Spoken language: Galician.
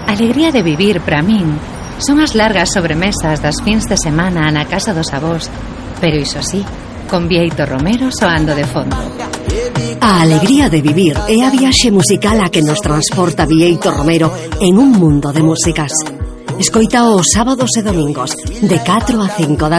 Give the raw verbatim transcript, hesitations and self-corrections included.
alegría de vivir para min son as largas sobremesas das fins de semana na casa dos avós, pero iso sí, con Bieito Romero soando de fondo. A alegría de vivir é a viaxe musical a que nos transporta Bieito Romero en un mundo de músicas. Escoita os sábados e domingos de catro a cinco da